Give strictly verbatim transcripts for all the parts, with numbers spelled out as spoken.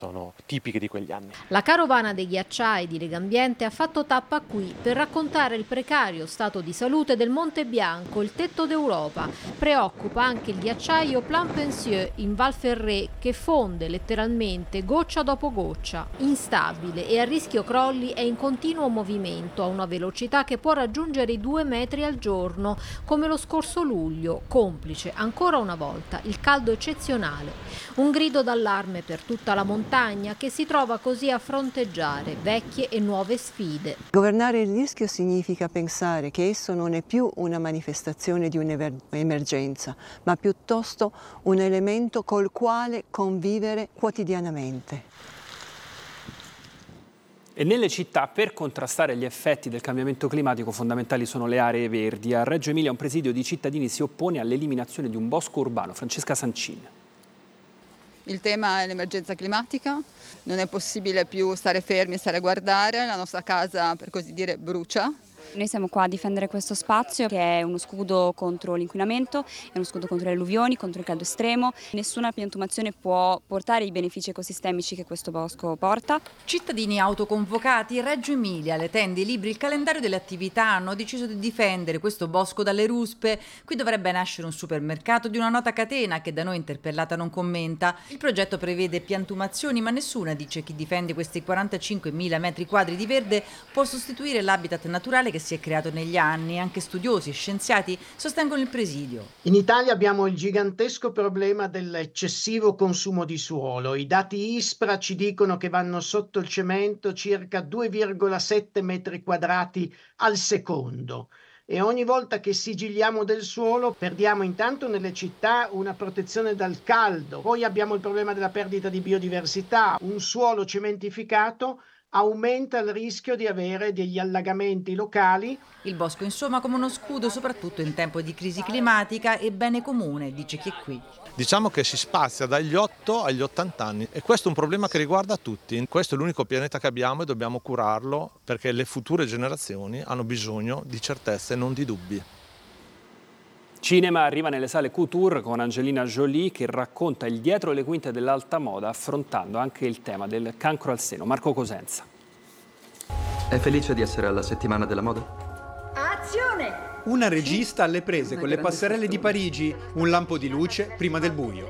sono tipiche di quegli anni. La carovana dei ghiacciai di Legambiente ha fatto tappa qui per raccontare il precario stato di salute del Monte Bianco, il tetto d'Europa. Preoccupa anche il ghiacciaio Plainpensieux in Val Ferret, che fonde letteralmente goccia dopo goccia. Instabile e a rischio crolli, è in continuo movimento a una velocità che può raggiungere i due metri al giorno, come lo scorso luglio, complice ancora una volta il caldo eccezionale. Un grido d'allarme per tutta la montagna, che si trova così a fronteggiare vecchie e nuove sfide. Governare il rischio significa pensare che esso non è più una manifestazione di un'emergenza, ma piuttosto un elemento col quale convivere quotidianamente. E nelle città, per contrastare gli effetti del cambiamento climatico, fondamentali sono le aree verdi. A Reggio Emilia un presidio di cittadini si oppone all'eliminazione di un bosco urbano. Francesca Sancin. Il tema è l'emergenza climatica, non è possibile più stare fermi e stare a guardare, la nostra casa per così dire brucia. Noi siamo qua a difendere questo spazio che è uno scudo contro l'inquinamento, è uno scudo contro le alluvioni, contro il caldo estremo. Nessuna piantumazione può portare i benefici ecosistemici che questo bosco porta. Cittadini autoconvocati, Reggio Emilia, le tende, i libri, il calendario delle attività hanno deciso di difendere questo bosco dalle ruspe. Qui dovrebbe nascere un supermercato di una nota catena che da noi interpellata non commenta. Il progetto prevede piantumazioni, ma nessuna dice chi difende questi quarantacinquemila metri quadri di verde può sostituire l'habitat naturale che si è creato negli anni. Anche studiosi e scienziati sostengono il presidio. In Italia abbiamo il gigantesco problema dell'eccessivo consumo di suolo. I dati ISPRA ci dicono che vanno sotto il cemento circa due virgola sette metri quadrati al secondo. E ogni volta che sigilliamo del suolo perdiamo intanto nelle città una protezione dal caldo. Poi abbiamo il problema della perdita di biodiversità. Un suolo cementificato aumenta il rischio di avere degli allagamenti locali. Il bosco insomma come uno scudo soprattutto in tempo di crisi climatica e bene comune, dice chi è qui. Diciamo che si spazia dagli otto agli ottanta anni e questo è un problema che riguarda tutti. Questo è l'unico pianeta che abbiamo e dobbiamo curarlo perché le future generazioni hanno bisogno di certezze e non di dubbi. Cinema arriva nelle sale Couture con Angelina Jolie che racconta il dietro le quinte dell'alta moda affrontando anche il tema del cancro al seno. Marco Cosenza. È felice di essere alla settimana della moda? Azione! Una regista alle prese con le passerelle di Parigi, un lampo di luce prima del buio.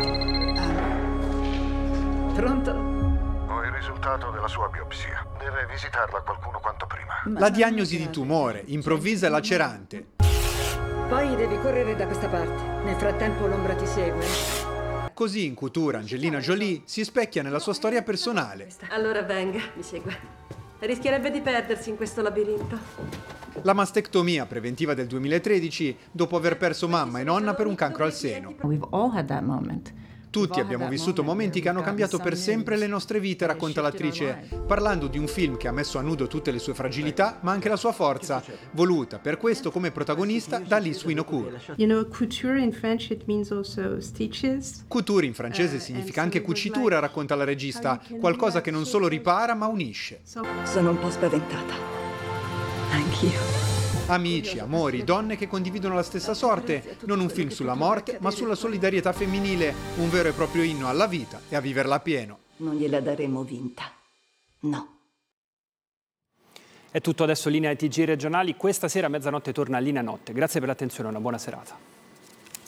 Pronto? Ho il risultato della sua biopsia. Deve visitarla qualcuno quanto prima. La diagnosi di tumore, improvvisa e lacerante. Poi devi correre da questa parte. Nel frattempo l'ombra ti segue. Così in Couture Angelina Jolie si specchia nella sua storia personale. Allora venga, mi segua. Rischierebbe di perdersi in questo labirinto. La mastectomia preventiva del duemilatredici dopo aver perso mamma e nonna per un cancro al seno. We've all had that moment. Tutti abbiamo vissuto momenti che hanno cambiato per sempre le nostre vite, racconta l'attrice, parlando di un film che ha messo a nudo tutte le sue fragilità, ma anche la sua forza, voluta per questo come protagonista da Lys Winocour. You know, couture in French it means also stitches. Couture in francese significa anche cucitura, racconta la regista, qualcosa che non solo ripara ma unisce. Sono un po' spaventata. Anch'io. Amici, amori, donne che condividono la stessa sorte, non un film sulla morte, ma sulla solidarietà femminile, un vero e proprio inno alla vita e a viverla a pieno. Non gliela daremo vinta. No. È tutto adesso, linea ai T G regionali. Questa sera a mezzanotte torna Linea Notte. Grazie per l'attenzione e una buona serata.